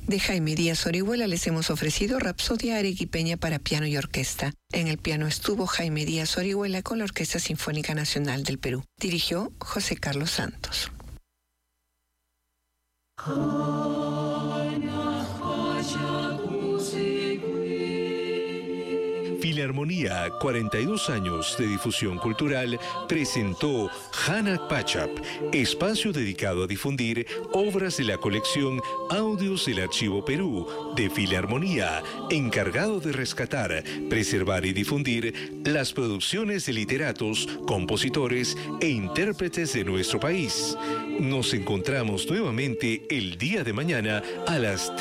De Jaime Díaz Orihuela les hemos ofrecido Rapsodia Arequipeña para piano y orquesta. En el piano estuvo Jaime Díaz Orihuela con la Orquesta Sinfónica Nacional del Perú. Dirigió José Carlos Santos. Filarmonía, 42 años de difusión cultural, presentó Hanak Pachap, espacio dedicado a difundir obras de la colección Audios del Archivo Perú de Filarmonía, encargado de rescatar, preservar y difundir las producciones de literatos, compositores e intérpretes de nuestro país. Nos encontramos nuevamente el día de mañana a las